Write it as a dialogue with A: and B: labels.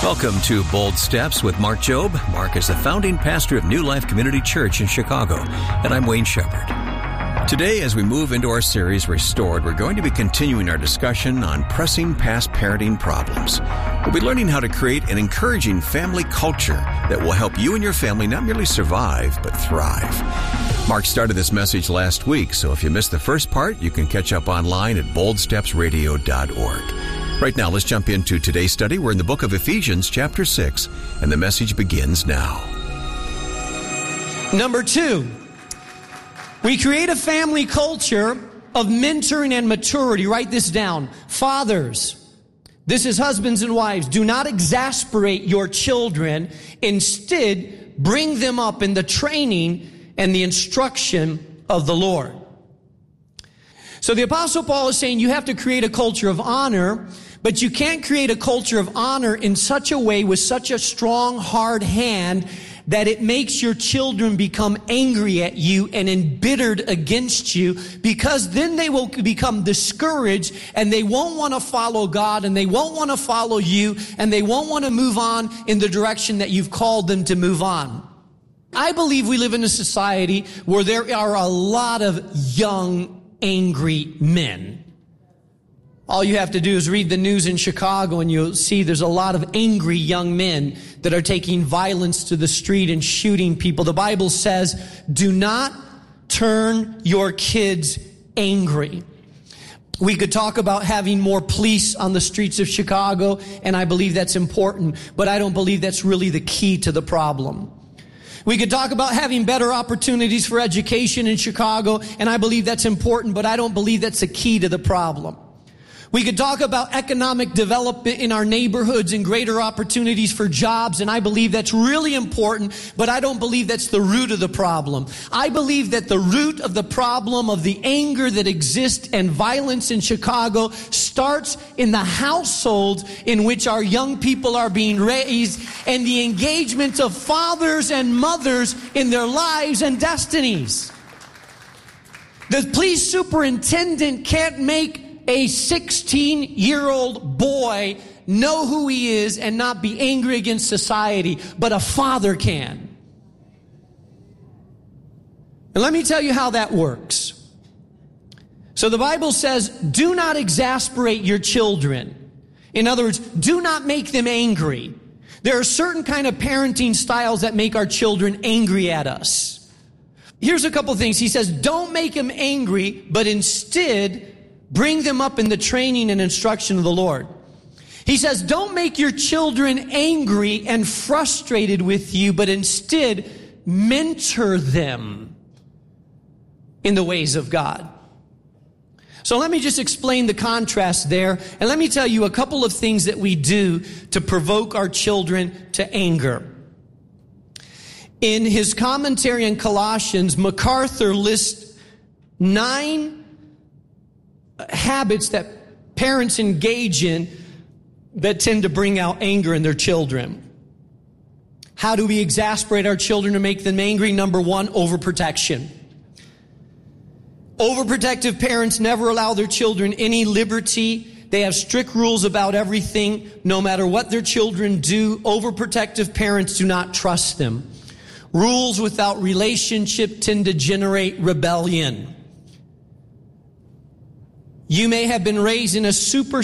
A: Welcome to Bold Steps with Mark Jobe. Mark is the founding pastor of New Life Community Church in Chicago, and I'm Wayne Shepherd. Today, as we move into our series, Restored, we're going to be continuing our discussion on pressing past parenting problems. We'll be learning how to create an encouraging family culture that will help you and your family not merely survive, but thrive. Mark started this message last week, so if you missed the first part, you can catch up online at boldstepsradio.org. Right now, let's jump into today's study. We're in the book of Ephesians, chapter 6, and the message begins now.
B: Number 2, we create a family culture of mentoring and maturity. Write this down. Fathers, this is husbands and wives, do not exasperate your children. Instead, bring them up in the training and the instruction of the Lord. So the Apostle Paul is saying you have to create a culture of honor, but you can't create a culture of honor in such a way with such a strong, hard hand that it makes your children become angry at you and embittered against you, because then they will become discouraged and they won't want to follow God and they won't want to follow you and they won't want to move on in the direction that you've called them to move on. I believe we live in a society where there are a lot of young, angry men. All you have to do is read the news in Chicago and you'll see there's a lot of angry young men that are taking violence to the street and shooting people. The Bible says, do not turn your kids angry. We could talk about having more police on the streets of Chicago, and I believe that's important, but I don't believe that's really the key to the problem. We could talk about having better opportunities for education in Chicago, and I believe that's important, but I don't believe that's the key to the problem. We could talk about economic development in our neighborhoods and greater opportunities for jobs, and I believe that's really important, but I don't believe that's the root of the problem. I believe that the root of the problem of the anger that exists and violence in Chicago starts in the households in which our young people are being raised and the engagement of fathers and mothers in their lives and destinies. The police superintendent can't make a 16-year-old boy know who he is and not be angry against society, but a father can. And let me tell you how that works. So the Bible says, do not exasperate your children. In other words, do not make them angry. There are certain kind of parenting styles that make our children angry at us. Here's a couple things. He says, don't make them angry, but instead bring them up in the training and instruction of the Lord. He says, don't make your children angry and frustrated with you, but instead mentor them in the ways of God. So let me just explain the contrast there, and let me tell you a couple of things that we do to provoke our children to anger. In his commentary on Colossians, MacArthur lists 9 habits that parents engage in that tend to bring out anger in their children. How do we exasperate our children to make them angry? Number 1, overprotection. Overprotective parents never allow their children any liberty. They have strict rules about everything, no matter what their children do. Overprotective parents do not trust them. Rules without relationship tend to generate rebellion. You may have been raised in a super